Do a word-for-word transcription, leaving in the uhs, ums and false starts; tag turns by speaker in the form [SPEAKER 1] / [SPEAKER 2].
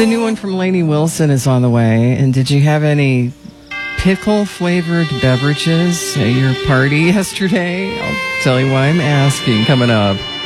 [SPEAKER 1] The new one from Lainey Wilson is on the way. And did you have any pickle-flavored beverages at your party yesterday? I'll tell you why I'm asking coming up.